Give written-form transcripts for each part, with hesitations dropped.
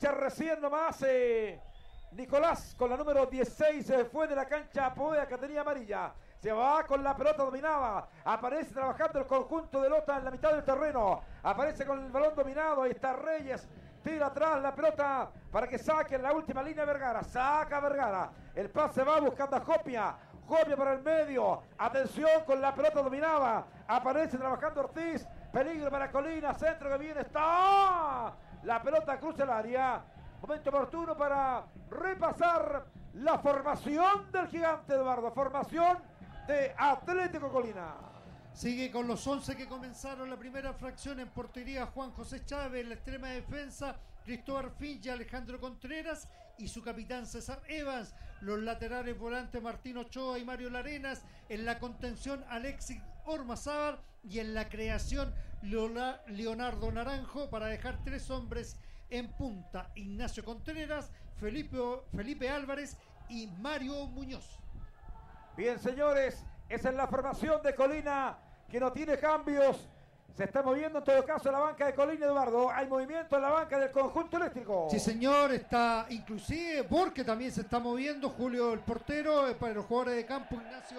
cancha recién nomás. Nicolás con la número 16 fue de la cancha Poveda, que tenía amarilla. Se va con la pelota dominada. Aparece trabajando el conjunto de Lota en la mitad del terreno. Aparece con el balón dominado. Ahí está Reyes. Tira atrás la pelota para que saque en la última línea Vergara. Saca Vergara. El pase va buscando a Jopia. Jopia para el medio. Atención con la pelota dominada. Aparece trabajando Ortiz. Peligro para Colina. Centro que viene. Está. La pelota cruza el área. Momento oportuno para repasar la formación del Gigante, Eduardo. Formación de Atlético Colina. Sigue con los 11 que comenzaron la primera fracción. En portería Juan José Chávez, en la extrema defensa Cristóbal Finch, Alejandro Contreras y su capitán César Evans. Los laterales volantes Martín Ochoa y Mario Larenas. En la contención Alexis Ormazábal y en la creación Leonardo Naranjo, para dejar 3 hombres en punta: Ignacio Contreras, Felipe Álvarez y Mario Muñoz. Bien, señores, esa es la formación de Colina, que no tiene cambios. Se está moviendo en todo caso la banca de Colina, Eduardo. Hay movimiento en la banca del conjunto eléctrico. Sí, señor, está inclusive porque también se está moviendo Julio, el portero, para los jugadores de campo: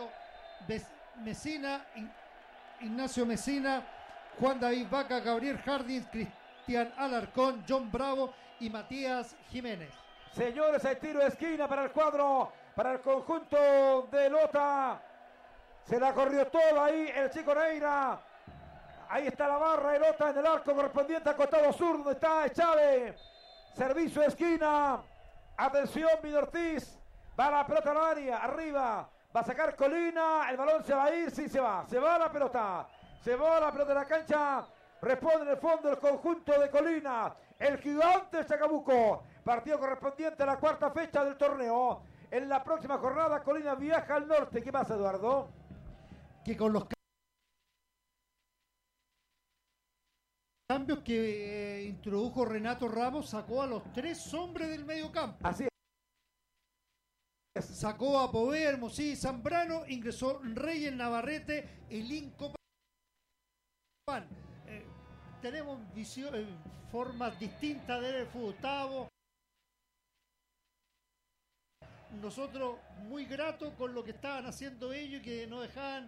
Ignacio Mesina, Juan David Vaca, Gabriel Jardín, Cristian Alarcón, John Bravo y Matías Jiménez. Señores, hay tiro de esquina para el cuadro, para el conjunto de Lota. Se la corrió toda ahí el chico Neira. Ahí está la barra de Lota en el arco correspondiente al costado sur, donde está Chávez. Servicio de esquina. Atención, Miguel Ortiz. Va la pelota al área, arriba. Va a sacar Colina. El balón se va a ir, sí se va. Se va la pelota. Se va la pelota de la cancha. Responde en el fondo el conjunto de Colina. El Gigante Chacabuco. Partido correspondiente a la 4ª fecha del torneo. En la próxima jornada Colina viaja al norte. ¿Qué pasa, Eduardo? Que con los cambios que introdujo Renato Ramos, sacó a los 3 hombres del medio campo. Así es. Sacó a Poveda, Hermosí y Zambrano. Ingresó Reyes, Navarrete y Lincoln. Tenemos formas distintas de ver el fútbol. Estábamos nosotros muy gratos con lo que estaban haciendo ellos, y que no dejaban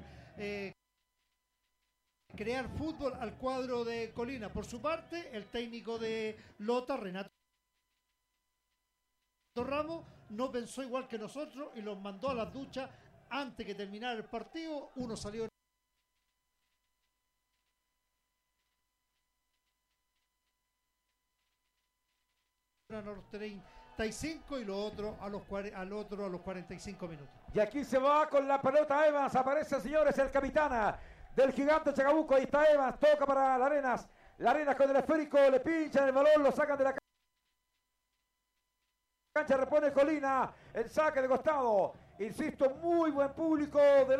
crear fútbol al cuadro de Colina. Por su parte, el técnico de Lota, Renato Ramos, no pensó igual que nosotros y los mandó a las duchas antes que terminara el partido. Uno salió a los 35 y lo otro a los 45 minutos. Y aquí se va con la pelota Evans. Aparece, señores, el capitán del Gigante Chacabuco. Ahí está Evans, toca para Larenas. Larenas con el esférico, le pinchan el balón, lo sacan de la cancha, repone Colina, el saque de costado. Insisto, muy buen público de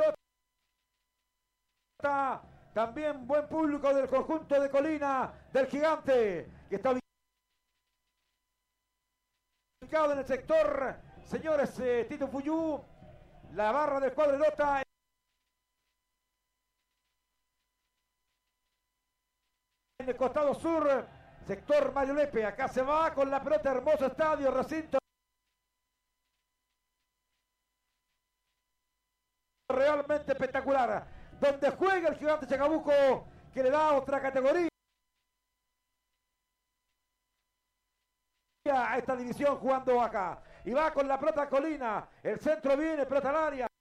Lota. También buen público del conjunto de Colina, del Gigante, que está ubicado en el sector, señores, Tito Fuyú, la barra del cuadro de Lota. En el costado sur, sector Mario Lepe. Acá se va con la pelota, hermoso estadio, recinto realmente espectacular, donde juega el Gigante Chacabuco, que le da otra categoría a esta división jugando acá. Y va con la pelota Colina, el centro viene, pelota al área.